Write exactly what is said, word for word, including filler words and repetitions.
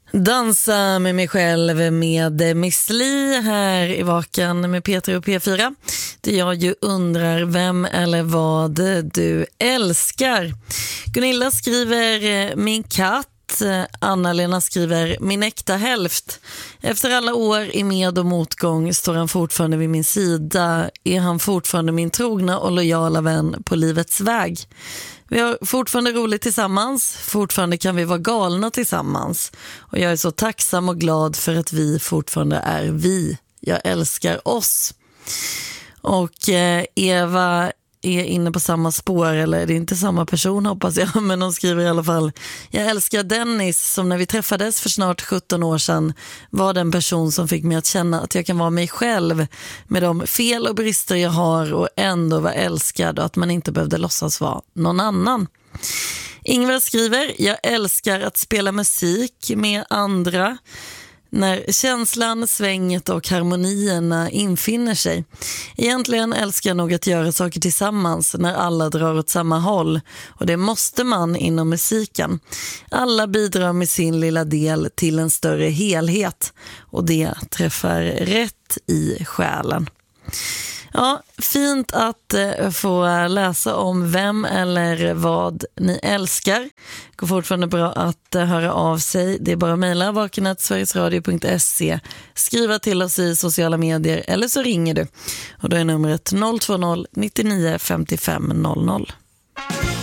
Dansa med mig själv med Miss Li här i Vaken med Peter och P fyra. Det jag ju undrar vem eller vad du älskar. Gunilla skriver min katt. Anna-Lena skriver min äkta hälft. Efter alla år i med- och motgång står han fortfarande vid min sida. Är han fortfarande min trogna och lojala vän på livets väg. Vi har fortfarande roligt tillsammans. Fortfarande kan vi vara galna tillsammans. Och jag är så tacksam och glad för att vi fortfarande är vi. Jag älskar oss. Och eh, Eva är inne på samma spår, eller det är inte samma person hoppas jag, men hon skriver i alla fall: jag älskar Dennis som när vi träffades för snart sjutton år sedan var den person som fick mig att känna att jag kan vara mig själv med de fel och brister jag har och ändå vara älskad och att man inte behövde låtsas vara någon annan. Ingvar skriver: jag älskar att spela musik med andra när känslan, svänget och harmonierna infinner sig. Egentligen älskar jag nog att göra saker tillsammans när alla drar åt samma håll. Och det måste man inom musiken. Alla bidrar med sin lilla del till en större helhet. Och det träffar rätt i själen. Ja, fint att eh, få läsa om vem eller vad ni älskar. Det går fortfarande bra att eh, höra av sig. Det är bara att mejla vaken snabel-a sverigesradio punkt se. Skriva till oss i sociala medier eller så ringer du. Och då är numret noll två noll nio nio fem fem noll noll.